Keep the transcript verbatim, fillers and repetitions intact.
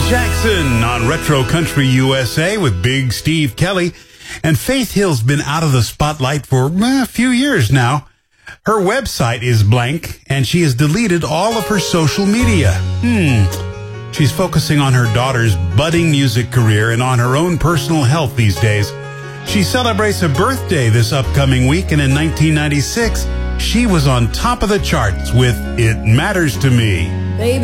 Jackson on Retro Country U S A with Big Steve Kelly. And Faith Hill's been out of the spotlight for eh, a few years now. Her website is blank, and she has deleted all of her social media. Hmm. She's focusing on her daughter's budding music career and on her own personal health these days. She celebrates a birthday this upcoming week, and in nineteen ninety-six, she was on top of the charts with It Matters to Me. Baby,